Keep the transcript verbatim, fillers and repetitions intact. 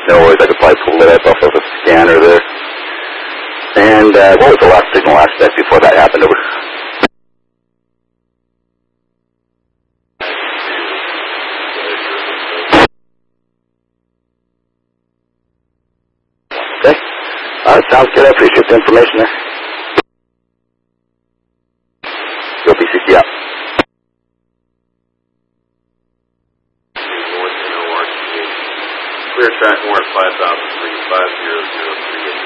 No worries, I could probably pull that up off of a scanner there. And uh, what was the last signal aspect before that happened? Over. Okay. Uh, sounds good. I appreciate the information there. Go B C C out. Clear track warrant five thousand three five zero zero three.